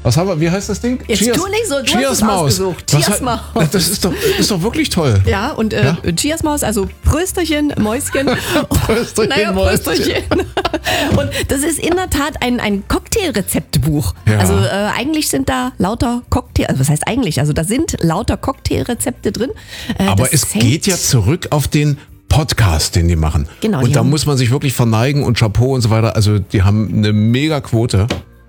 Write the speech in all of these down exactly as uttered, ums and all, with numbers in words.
Was haben wir? Wie heißt das Ding? Jetzt Cheers. tu nicht so, du Cheers hast es Maus. ausgesucht. Was Cheers hat- Maus. Das ist doch, ist doch wirklich toll. Ja, und äh, Ja? Cheers Maus, also Prösterchen, Mäuschen. Prösterchen, naja, Mäuschen. Prösterchen. Und das ist in der Tat ein, ein Cocktailrezeptbuch. Ja. Also äh, eigentlich sind da lauter Cocktail, also was heißt eigentlich? Also da sind lauter Cocktailrezepte drin. Äh, Aber das es hängt- geht ja zurück auf den Podcast, den die machen. Genau, und die da haben- muss man sich wirklich verneigen und Chapeau und so weiter. Also die haben eine mega Quote.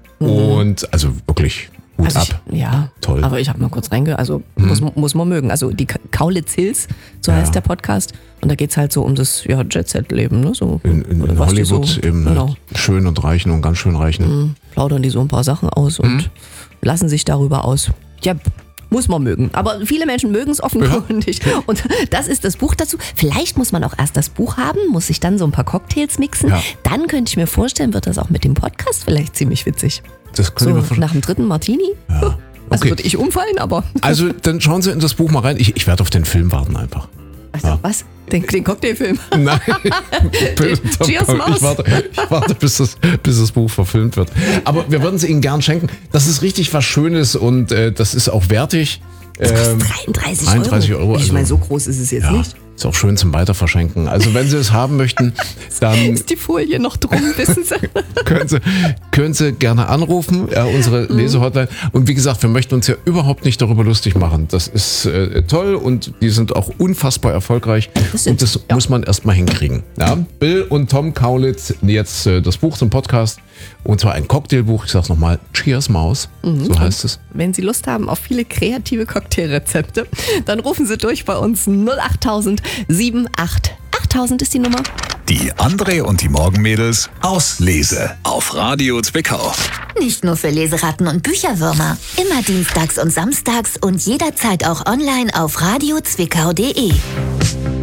Und also wirklich Hut Also ab. ich, ja, Toll. aber ich habe mal kurz reinge... Also muss, muss man mögen. Also die Ka- Kaulitz Hills, so Ja. heißt der Podcast. Und da geht es halt so um das ja, Jet-Set-Leben. Ne? So, In, in, in was die Hollywood so, eben genau, ne? Schön und reichen und ganz schön reichen. Mhm. plaudern die so ein paar Sachen aus und Mhm. lassen sich darüber aus. Ja, muss man mögen. Aber viele Menschen mögen es offenkundig. Und das ist das Buch dazu. Vielleicht muss man auch erst das Buch haben, muss sich dann so ein paar Cocktails mixen. Ja. Dann könnte ich mir vorstellen, wird das auch mit dem Podcast vielleicht ziemlich witzig. Das kann So ich mir vorstellen. nach dem dritten Martini. Also Okay. würde ich umfallen, aber Also dann schauen Sie in das Buch mal rein. Ich, ich werde auf den Film warten einfach. also, was? Den, den Cocktailfilm. Nein. Cheers, Maus. Ich warte, ich warte bis, das, bis das Buch verfilmt wird. Aber wir würden es Ihnen gern schenken. Das ist richtig was Schönes und äh, das ist auch wertig. Ähm, dreiunddreißig, dreiunddreißig Euro, Ich also- meine, so groß ist es jetzt ja, nicht. ist auch schön zum Weiterverschenken. Also wenn Sie es haben möchten, dann Ist die Folie noch drum, wissen Sie? können Sie, können Sie gerne anrufen, ja, unsere Mhm. Lesehotline. Und wie gesagt, wir möchten uns ja überhaupt nicht darüber lustig machen. Das ist äh, toll und die sind auch unfassbar erfolgreich. Das sind und das sie, ja. muss man erstmal hinkriegen. Ja? Bill und Tom Kaulitz, jetzt äh, das Buch zum Podcast. Und zwar ein Cocktailbuch. Ich sag's nochmal, Cheers Maus, Mhm. so heißt es. Wenn Sie Lust haben auf viele kreative Cocktailrezepte, dann rufen Sie durch bei uns null achttausend sieben acht. achttausend ist die Nummer. Die André und die Morgenmädels Auslese auf Radio Zwickau. Nicht nur für Leseratten und Bücherwürmer. Immer dienstags und samstags und jederzeit auch online auf radio zwickau punkt de.